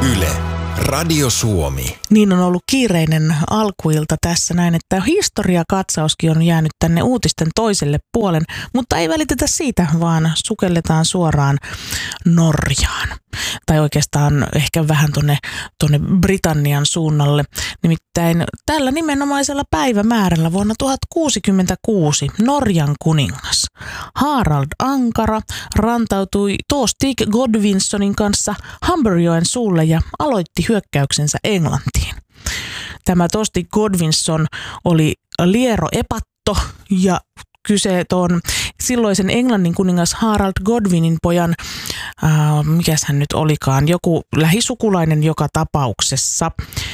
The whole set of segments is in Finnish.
Yle, Radio Suomi. Niin on ollut kiireinen alkuilta tässä näin, että historiakatsauskin on jäänyt tänne uutisten toiselle puolen, mutta ei välitetä siitä, vaan sukelletaan suoraan Norjaan. Tai oikeastaan ehkä vähän tuonne Britannian suunnalle. Nimittäin tällä nimenomaisella päivämäärällä vuonna 1066 Norjan kuningas Harald Ankara rantautui Thorsteig Godwinsonin kanssa Humberjoen suulle ja aloitti hyökkäyksensä Englantiin. Tämä Thorsteig Godwinson oli liero epatto ja kyse on silloisen Englannin kuningas Harald Godwinin pojan, mikäs hän nyt olikaan, joku lähisukulainen joka tapauksessa.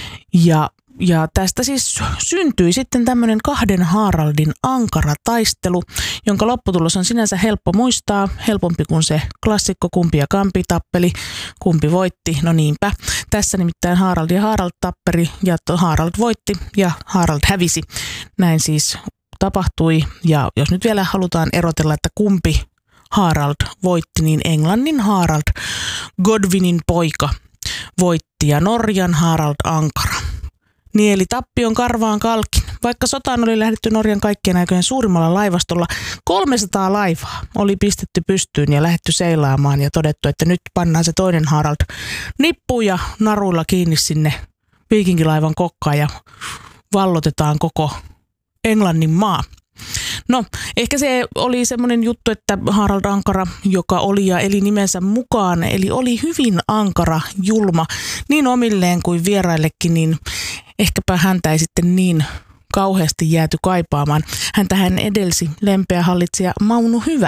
Ja tästä siis syntyi sitten tämmöinen kahden Haraldin ankara taistelu, jonka lopputulos on sinänsä helppo muistaa, helpompi kuin se klassikko kumpi ja kampi tappeli, kumpi voitti, no niinpä. Tässä nimittäin Harald ja Harald tapperi ja Harald voitti ja Harald hävisi. Näin siis tapahtui, ja jos nyt vielä halutaan erotella, että kumpi Harald voitti, niin Englannin Harald Godwinin poika voitti ja Norjan Harald Ankara nieli tappion karvaan kalkin. Vaikka sotaan oli lähdetty Norjan kaikkien aikojen suurimmalla laivastolla, 300 laivaa oli pistetty pystyyn ja lähdetty seilaamaan ja todettu, että nyt pannaan se toinen Harald nippuun ja naruilla kiinni sinne viikinkilaivan kokkaan ja vallotetaan koko Englannin maa. No, ehkä se oli semmoinen juttu, että Harald Ankara, joka oli ja eli nimensä mukaan, eli oli hyvin ankara, julma, niin omilleen kuin vieraillekin, niin ehkäpä häntä ei sitten niin kauheasti jääty kaipaamaan. Häntähän edelsi lempeä hallitsija Mauno Hyvä,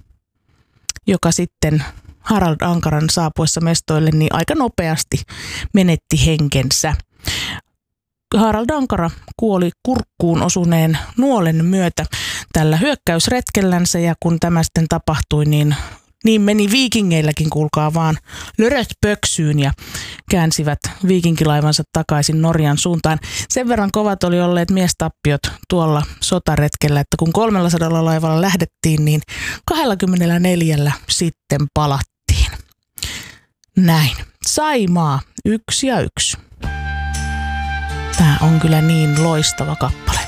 joka sitten Harald Ankaran saapuessa mestoille niin aika nopeasti menetti henkensä. Harald Ankara kuoli kurkkuun osuneen nuolen myötä tällä hyökkäysretkellänsä, ja kun tämä sitten tapahtui, niin meni viikingeilläkin, kuulkaa vaan, löröt pöksyyn ja käänsivät viikinkilaivansa takaisin Norjan suuntaan. Sen verran kovat oli olleet miestappiot tuolla sotaretkellä, että kun 300 laivalla lähdettiin, niin 24 sitten palattiin. Näin. Saimaa 1 ja 1. Tämä on kyllä niin loistava kappale.